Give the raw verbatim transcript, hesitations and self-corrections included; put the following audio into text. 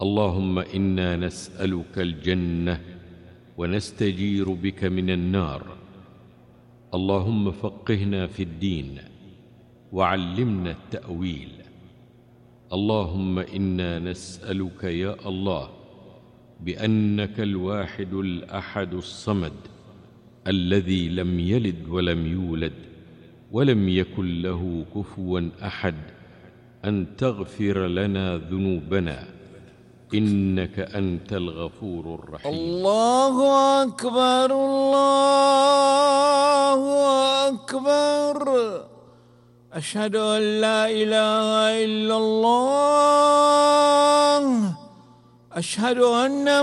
اللهم إنا نسألك الجنة ونستجير بك من النار. اللهم فقهنا في الدين وعلمنا التأويل. اللهم إنا نسألك يا الله بأنك الواحد الأحد الصمد الذي لم يلد ولم يولد ولم يكن له كفوا أحد أن تغفر لنا ذنوبنا إنك أنت الغفور الرحيم. الله أكبر الله أكبر. أشهد أن لا إله إلا الله. أشهد أن